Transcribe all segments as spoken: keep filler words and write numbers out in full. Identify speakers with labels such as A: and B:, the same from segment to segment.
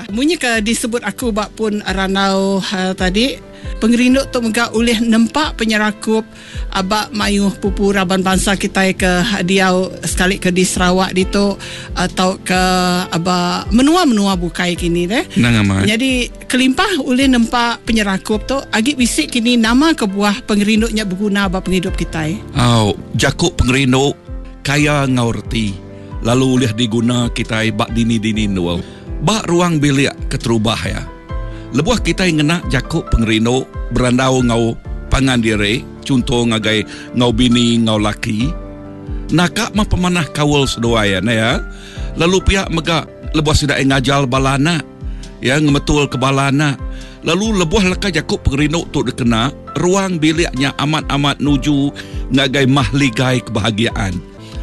A: Munyi ke disebut aku bak pun ranau uh, tadi pengerinduk tu megak oleh nempak penyerakup abak mayuh pupu raban bangsa kita ke diau sekali ke di Sarawak dito atau ke aba menua-menua bukai kini deh. Jadi kelimpah oleh nempak penyerakup tu agak bisik kini nama kebuah pengerinduknya berguna abak penghidup kita.
B: Oh, jakuk pengerinduk kaya ngaurti lalu oleh diguna kita bak dini-dini nual. Bak ruang bilik keterubah ya. Lebuh kita yang ngena jakuk pengerinduk berandau ngau pangan diri, contoh ngagai ngau bini ngau laki. Nakak mah pemanah kawal sedoayan ya. Lalu pihak megak lebuh sidak ngajal balana ya ngemetul ke balana. Lalu lebuh leka jakuk pengerinduk tu dikena ruang biliknya amat-amat nuju ngagai mahligai kebahagiaan.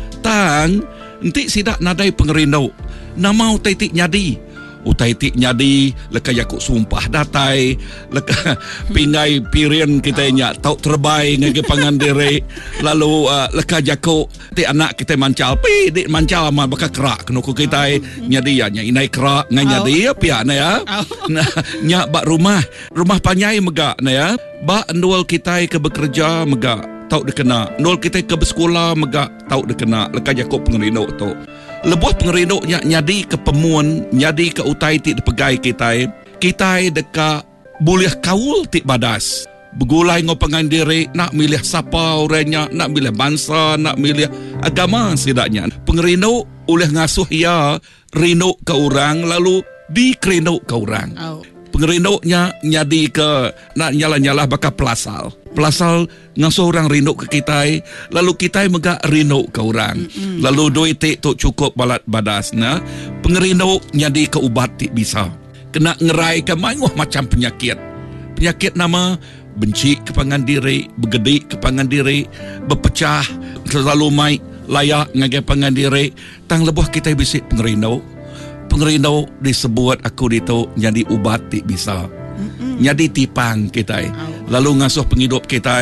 B: Tang entik sidak nadai pengerinduk namau taitik nyadi. Utai tik nyadi leka jakuk sumpah datai leka pingai pirian kita nya tau terbai ngage pangan diri lalu uh, leka jakuk ti anak kita mancal pi dik mancal ma baka kerak kenu ku kita nyadi ya nya inai kerak ngai nyadi ya pia na ya nah nya bak rumah rumah panyai megak na ya bak ndul kita ke bekerja megak tau dikena ndul kita ke bersekolah megak tau dikena leka jakuk pengerinduk tu. Lebuh pengerinduknya nyadi ke pemun, nyadi ke utai tik dipegai kita. Kita deka boleh kaul tik badas. Begulai ngopangan diri, nak milih siapa orangnya, nak milih bangsa, nak milih agama setidaknya. Pengerinduk oleh ngasuh ya, rinduk ke orang, lalu dikerinduk ke orang. Oh. Pengerinduknya nyadi ke, nak nyala-nyala bakal pelasal. Pelasal ngasuh orang rinduk ke kita, lalu kita megak rinduk ke orang. Mm-mm. Lalu duit tik tu cukup balat badas na. Pengerinduk nyadi ke ubat tik bisa. Kena ngerai ke manguh macam penyakit. Penyakit nama benci kepangan diri, bergedik kepangan diri, berpecah, selalu mai layak ngagai pangan diri. Tang lebuh kita bisik pengerinduk. Pengerinduk disebut aku dito nyadi ubat tik bisa. Mm-mm. Nyadi tipang kita. Lalu ngasuh penghidup kita,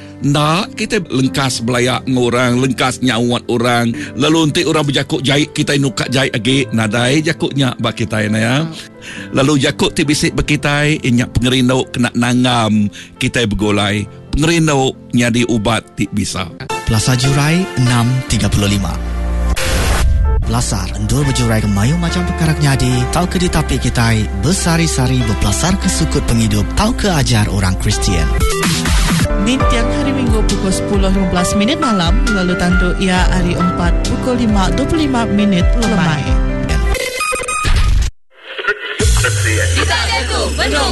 B: nak kita lengkas belayak ngorang, lengkas nyawat orang. Lalu nanti orang berjakuk jahit kita nukak jahit lagi, nadai jakuknya bak kita na ya. Lalu jakuk ti bisik bak kita, inyak pengerinduk kena nangam kita bergolai. Pengerinduk nyadi ubat ti bisa.
C: Plaza Jurai enam tiga puluh lima. Belasar endul berjurai ke mayu macam perkara nyadi tau ke ditapi kita bersari-sari berpelasar ke sukut penghidup tau ke ajar orang Kristian.
D: Di tiap hari Minggu pukul sepuluh lima belas minit malam lalu tandu ia hari empat pukul lima dua puluh lima minit lemai.
E: Kita Deku, Bandung